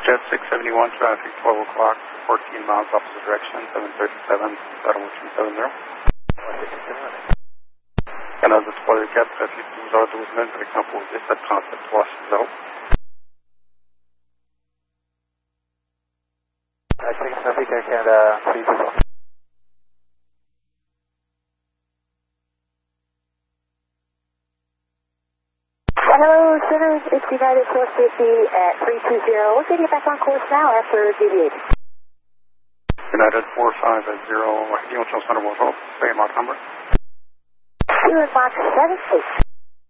Jet 671 traffic, 12 o'clock, 14 miles opposite direction, 737, Saddle 270. Canada Spoiler Cap, trafic 12h12, direction opposée, 737-360. Traffic Air Canada 320. Hello, Center, it's United 450 at 320. We're going to get back on course now after deviating. United 45 at 0, Union Center, bonjour. Say Mach number. Mach 76.